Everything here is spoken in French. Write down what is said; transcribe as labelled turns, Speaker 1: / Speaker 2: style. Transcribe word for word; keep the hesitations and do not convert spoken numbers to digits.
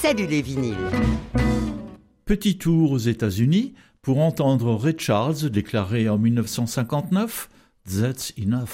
Speaker 1: Salut les vinyles.
Speaker 2: Petit tour aux États-Unis pour entendre Ray Charles déclarer en mille neuf cent cinquante-neuf « That's enough ».